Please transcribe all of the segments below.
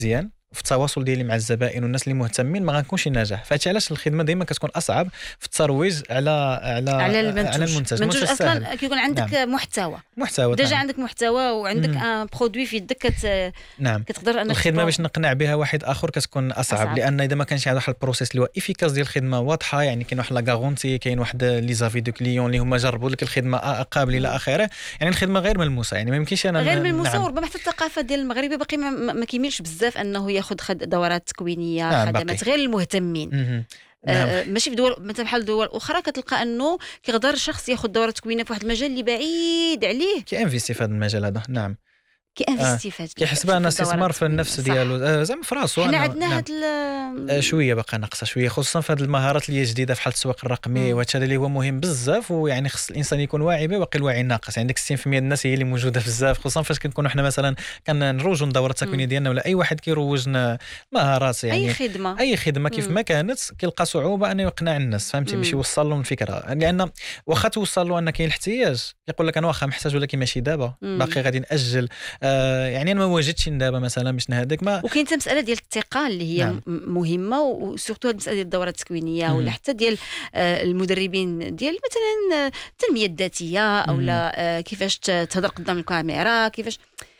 مزيان في التواصل ديالي مع الزبائن والناس اللي مهتمين ما غنكونش ناجح. فهادشي علاش الخدمه ديما كتكون اصعب في الترويج على المنتج المنتوج ماشي سهل. اصلا كيكون عندك نعم. محتوى ديجا عندك محتوى وعندك ان برودوي في يدك نعم. كتقدر انك الخدمه باش نقنع بها واحد اخر كتكون اصعب. لان اذا ما كانش عندك واحد البروسيس اللي هو افيكاس ديال الخدمه واضحه، يعني كاين واحد لا غارونتي، كاين واحد لي زافي دو كليون اللي هما جربوا لك الخدمه قابل الى اخره، يعني الخدمه غير ملموسه، يعني ما يمكنش انا غير ملموسه. وربما حتى الثقافه ديال المغربي باقي ما كيميلش بزاف انه ياخذ دورات تكوينيه، خدمات غير المهتمين. ماشي في دول مثلا بحال دول اخرى كتلقى انه كيقدر شخص ياخذ دوره تكوينيه في واحد المجال اللي بعيد عليه، كينفيستي في هذا المجال هذا. نعم كينفيستي فيه، كيحسب ان استثمار في النفس ديالو زعما في راسو. حنا عندنا هاد شويه باقا ناقصه شويه، خصوصا في هذه المهارات اللي هي جديده بحال التسويق الرقمي، وهذا اللي هو مهم بزاف. ويعني خص الانسان يكون واعي به، باقي الوعي ناقص. يعني ديك 60% ديال الناس هي اللي موجوده بزاف، خصوصا فاش كنكونوا حنا مثلا كنروجوا الدوره التكوينيه ديالنا، ولا اي واحد كيروج مهارات، يعني اي خدمه كيف ما كانت كيلقى صعوبه انه يقنع الناس، فهمتي؟ باش يوصل لهم الفكره. لان واخا توصل له ان كاين الاحتياج، يقول لك انا واخا محتاج ولكن ماشي دابا، باقي غادي ناجل. يعني ما واجدتش دابا مثلا باش نهدك ما. وكاين حتى مساله ديال الثقه اللي هي مهمه، وسورتو هذه المساله ديال الدوره التكوينيه ولا حتى ديال المدربين ديال مثلا التنميه الذاتيه او لا كيفاش تهضر قدام الكاميرا، كيفاش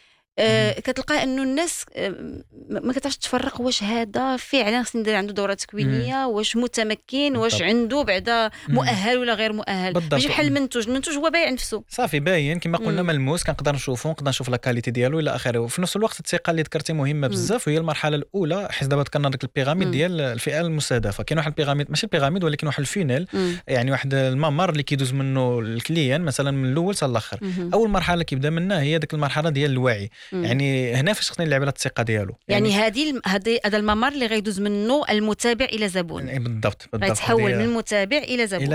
كتلقى انه الناس ما كتعرفش تفرق واش هذا فعلا خصني ندير عنده دوره تكوينيه، واش متمكن، واش عنده بعدا مؤهل ولا غير مؤهل. ماشي بحال المنتوج هو بايع نفسه صافي باين كما قلنا ملموس، كنقدر نشوف لا كاليتي ديالو الى اخره. وفي نفس الوقت الثقه اللي ذكرتي مهمه بزاف، وهي المرحله الاولى. حيت دابا ذكرنا ديك البيراميد ديال الفئه المستهدفه، كاين واحد البيراميد، ماشي البيراميد ولكن واحد الفينيل، يعني واحد الممر اللي كيدوز منه الكليان مثلا من الاول حتى الاخر. اول مرحله كيبدا منها هي ديك المرحله ديال الوعي، يعني هنا فاش خصني نلعب على الثقه ديالو. يعني هذا الممر اللي غيدوز منه المتابع الى زبون. بالضبط غيتحول من متابع الى زبون.